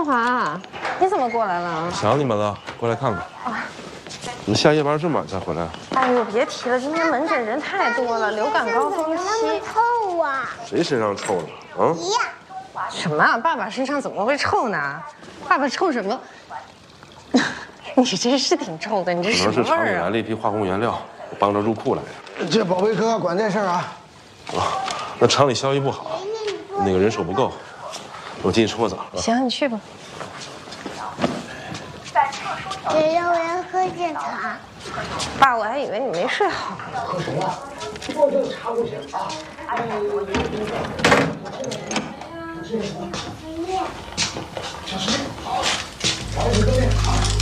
华，你怎么过来了？ 想你们了，过来看看。啊，你下夜班这么晚才回来？ 哎呦，别提了，今天门诊人太多了，流感高峰期。 臭啊！ 谁身上臭了？啊？ 什么？爸爸身上怎么会臭呢？爸爸臭什么？你这是挺臭的，你这可什么能是厂里味儿啊？ 来了一批化工原料，我帮着入库来的。 这保卫科管这事儿啊。 啊，那厂里消息不好，那个人手不够，我进去冲个澡。 行，你去吧。 爷爷，我要喝这茶。 爸，我还以为你没睡好。 喝什么？我这个茶不行啊。小石，好，我去喝面。